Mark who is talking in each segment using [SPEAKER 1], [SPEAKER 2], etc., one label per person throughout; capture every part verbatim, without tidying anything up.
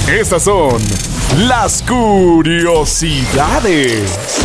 [SPEAKER 1] Estas son las curiosidades.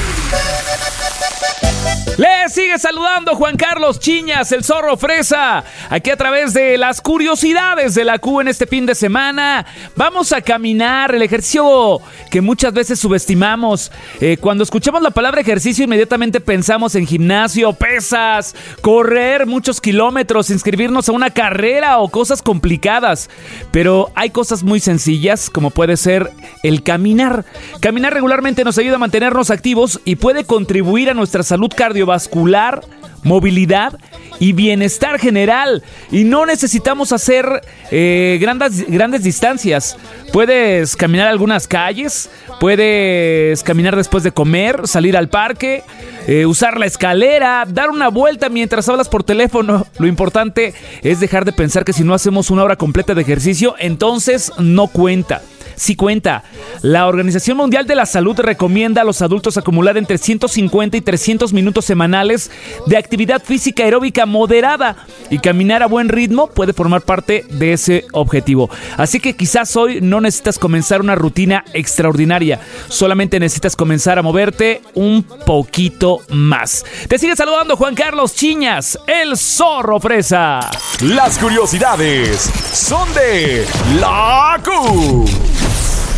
[SPEAKER 2] Le sigue saludando Juan Carlos Chiñas, el zorro fresa, aquí a través de las curiosidades de la Q en este fin de semana. Vamos a caminar, el ejercicio que muchas veces subestimamos. Eh, cuando escuchamos la palabra ejercicio, inmediatamente pensamos en gimnasio, pesas, correr muchos kilómetros, inscribirnos a una carrera o cosas complicadas. Pero hay cosas muy sencillas, como puede ser el caminar. Caminar regularmente nos ayuda a mantenernos activos y puede contribuir a nuestra salud cardiovascular, movilidad y bienestar general. Y no necesitamos hacer eh, grandes, grandes distancias. Puedes caminar algunas calles, puedes caminar después de comer, salir al parque, eh, usar la escalera, dar una vuelta mientras hablas por teléfono. Lo importante es dejar de pensar que si no hacemos una hora completa de ejercicio, entonces no cuenta. Sí cuenta. La Organización Mundial de la Salud recomienda a los adultos acumular entre ciento cincuenta y trescientos minutos semanales de actividad física aeróbica moderada, y caminar a buen ritmo puede formar parte de ese objetivo. Así que quizás hoy no necesitas comenzar una rutina extraordinaria, solamente necesitas comenzar a moverte un poquito más. Te sigue saludando Juan Carlos Chiñas, el zorro fresa.
[SPEAKER 1] Las curiosidades son de la Q.